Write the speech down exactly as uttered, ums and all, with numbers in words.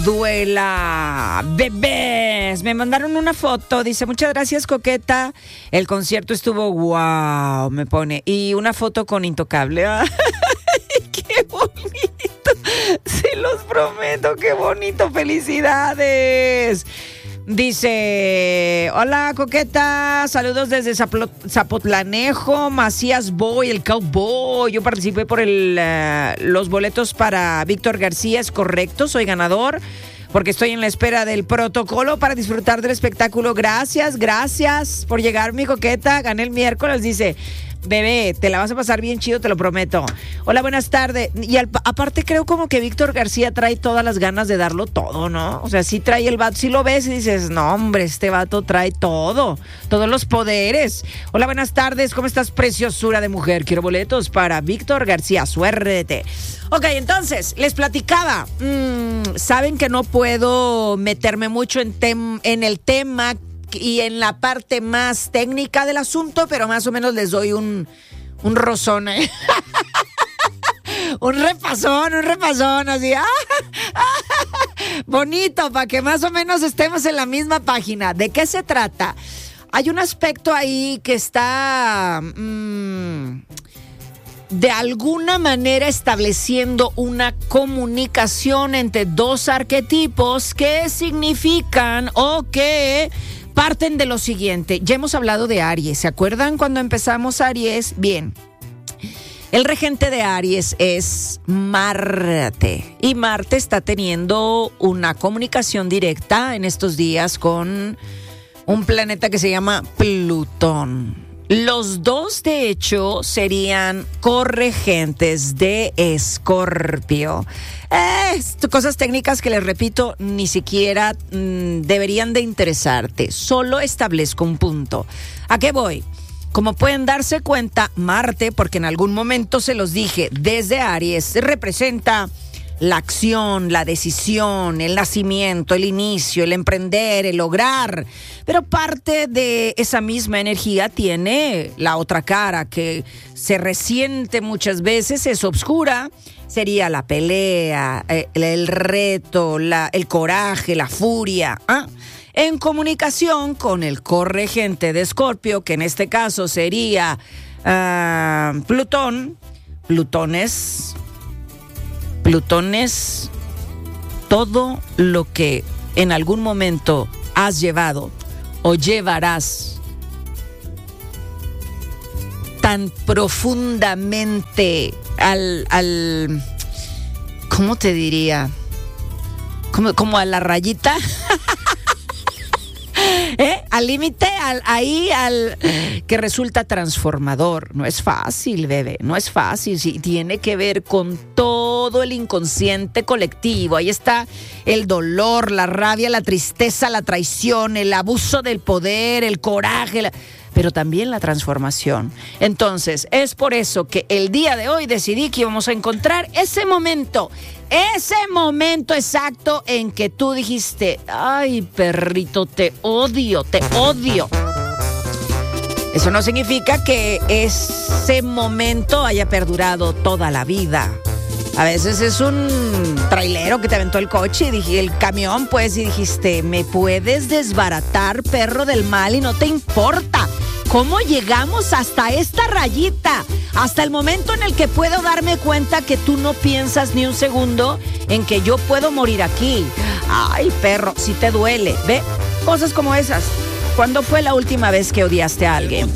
duela. Bebés, me mandaron una foto, dice, muchas gracias, Coqueta, el concierto estuvo wow, me pone, y una foto con Intocable. ¡Ay, qué bonito! Sí, los prometo, qué bonito, felicidades. Dice, hola Coqueta, saludos desde Zaplo- Zapotlanejo, Macías Boy, el Cowboy. Yo participé por el, uh, los boletos para Víctor García, es correcto, soy ganador porque estoy en la espera del protocolo para disfrutar del espectáculo. Gracias, gracias por llegar, mi Coqueta, gané el miércoles, dice. Bebé, te la vas a pasar bien chido, te lo prometo. Hola, buenas tardes. Y al, aparte creo como que Víctor García trae todas las ganas de darlo todo, ¿no? O sea, sí trae el vato, sí lo ves y dices, no, hombre, este vato trae todo, todos los poderes. Hola, buenas tardes, ¿cómo estás, preciosura de mujer? Quiero boletos para Víctor García, suerte. Ok, entonces, les platicaba, mmm, saben que no puedo meterme mucho en, tem- en el tema y en la parte más técnica del asunto, pero más o menos les doy un, un rozón, ¿eh? un repasón, un repasón, así, ¡ah! bonito, para que más o menos estemos en la misma página. ¿De qué se trata? Hay un aspecto ahí que está mmm, de alguna manera estableciendo una comunicación entre dos arquetipos que significan o que parten de lo siguiente. Ya hemos hablado de Aries. ¿Se acuerdan cuando empezamos Aries? Bien. El regente de Aries es Marte. Y Marte está teniendo una comunicación directa en estos días con un planeta que se llama Plutón. Los dos, de hecho, serían corregentes de Escorpio. Eh, cosas técnicas que les repito, ni siquiera mmm, deberían de interesarte. Solo establezco un punto. ¿A qué voy? Como pueden darse cuenta, Marte, porque en algún momento se los dije, desde Aries, representa la acción, la decisión, el nacimiento, el inicio, el emprender, el lograr. Pero parte de esa misma energía tiene la otra cara que se resiente muchas veces, es oscura. Sería la pelea, el, el reto, la, el coraje, la furia. ¿Ah? En comunicación con el corregente de Escorpio, que en este caso sería uh, Plutón. Plutón es... Plutón es todo lo que en algún momento has llevado o llevarás tan profundamente al, al ¿cómo te diría? Como, como a la rayita. ¿Eh? Al límite, al, ahí, al que resulta transformador. No es fácil, bebé, no es fácil. Sí, tiene que ver con todo el inconsciente colectivo. Ahí está el dolor, la rabia, la tristeza, la traición, el abuso del poder, el coraje, la... pero también la transformación. Entonces, es por eso que el día de hoy decidí que íbamos a encontrar ese momento, ese momento exacto en que tú dijiste, ay, perrito, te odio, te odio. Eso no significa que ese momento haya perdurado toda la vida. A veces es un trailero que te aventó el coche y dije, el camión, pues, y dijiste, me puedes desbaratar, perro del mal, y no te importa. ¿Cómo llegamos hasta esta rayita? Hasta el momento en el que puedo darme cuenta que tú no piensas ni un segundo en que yo puedo morir aquí. Ay, perro, si te duele, ¿ve? Cosas como esas. ¿Cuándo fue la última vez que odiaste a alguien?